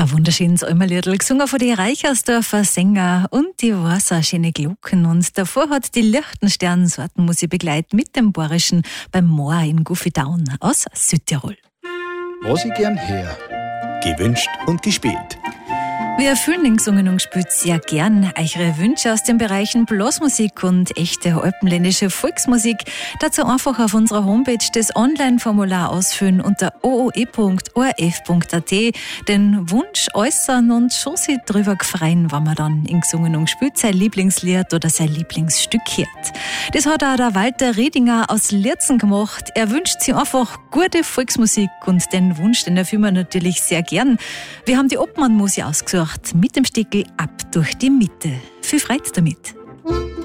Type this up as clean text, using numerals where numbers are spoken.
Ein wunderschönes Almerliedl, gesungen von den Reichersdorfer Sänger und die weißen schöne Glocken. Und davor hat die Lichtenstern Sortenmusik begleitet mit dem Bayerischen beim Moor in Guffidown aus Südtirol. Was ich gern her. Gewünscht und gespielt. Wir fühlen gesungen und gespielt sehr gern. Eure Wünsche aus den Bereichen Blasmusik und echte alpenländische Volksmusik. Dazu einfach auf unserer Homepage das Online-Formular ausfüllen unter ooe.orf.at, den Wunsch äußern und schon sich drüber gefreien, wenn man dann in gesungen und gespielt sein Lieblingslied oder sein Lieblingsstück hört. Das hat auch der Walter Redinger aus Lierzen gemacht. Er wünscht sich einfach gute Volksmusik und den Wunsch, den erfüllen wir natürlich sehr gern. Wir haben die Obmann-Musik ausgesucht mit dem Stickel Ab durch die Mitte. Viel Freude damit!